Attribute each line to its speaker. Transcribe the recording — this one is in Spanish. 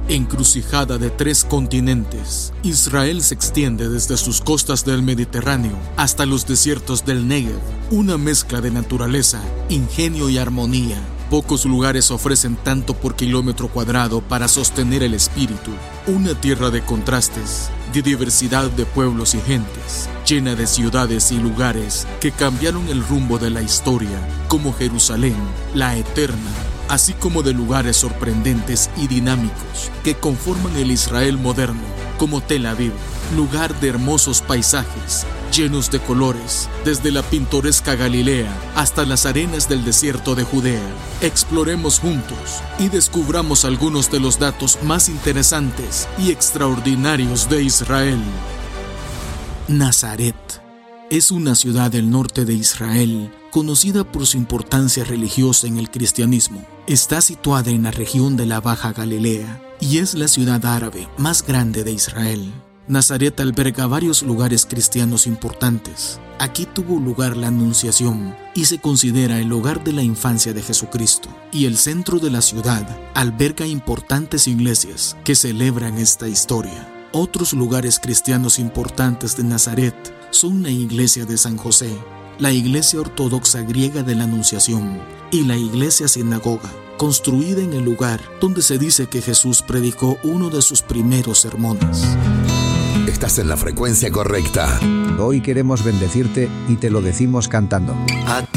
Speaker 1: Encrucijada de 3 continentes, Israel se extiende desde sus costas del Mediterráneo hasta los desiertos del Negev, una mezcla de naturaleza, ingenio y armonía. Pocos lugares ofrecen tanto por kilómetro cuadrado para sostener el espíritu. Una tierra de contrastes, de diversidad de pueblos y gentes, llena de ciudades y lugares que cambiaron el rumbo de la historia, como Jerusalén, la eterna, así como de lugares sorprendentes y dinámicos que conforman el Israel moderno, como Tel Aviv, lugar de hermosos paisajes, llenos de colores, desde la pintoresca Galilea hasta las arenas del desierto de Judea. Exploremos juntos y descubramos algunos de los datos más interesantes y extraordinarios de Israel. Nazaret es una ciudad del norte de Israel, conocida por su importancia religiosa en el cristianismo. Está situada en la región de la Baja Galilea y es la ciudad árabe más grande de Israel. Nazaret alberga varios lugares cristianos importantes. Aquí tuvo lugar la Anunciación y se considera el hogar de la infancia de Jesucristo. Y el centro de la ciudad alberga importantes iglesias que celebran esta historia. Otros lugares cristianos importantes de Nazaret son la iglesia de San José, la iglesia ortodoxa griega de la Anunciación y la iglesia sinagoga, construida en el lugar donde se dice que Jesús predicó uno de sus primeros sermones.
Speaker 2: Estás en la frecuencia correcta.
Speaker 3: Hoy queremos bendecirte y te lo decimos cantando.
Speaker 2: A ti